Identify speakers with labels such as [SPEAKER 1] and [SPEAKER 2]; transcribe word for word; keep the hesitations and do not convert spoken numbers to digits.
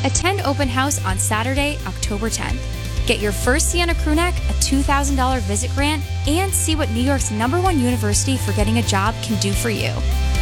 [SPEAKER 1] Attend open house on Saturday, October tenth. Get your first Sienna crew neck, a two thousand dollars visit grant, and see what New York's number one university for getting a job can do for you.